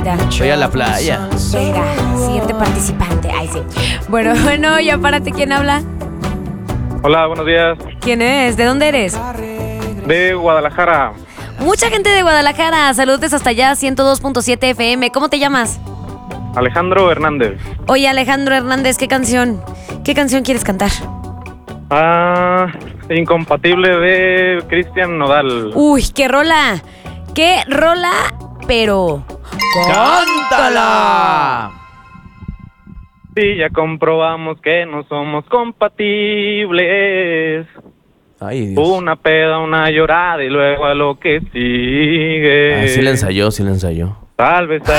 Voy a la playa. Venga, siguiente participante. Ay, sí. Bueno, ya párate. ¿Quién habla? Hola, buenos días. ¿Quién es? ¿De dónde eres? De Guadalajara. Mucha gente de Guadalajara. Saludos hasta allá, 102.7 FM. ¿Cómo te llamas? Alejandro Hernández. Oye, Alejandro Hernández, ¿qué canción quieres cantar? Incompatible de Cristian Nodal. Uy, qué rola, pero... ¡Cántala! Sí, ya comprobamos que no somos compatibles. Ay, Dios. Una peda, una llorada y luego a lo que sigue. Sí le ensayó. Tal vez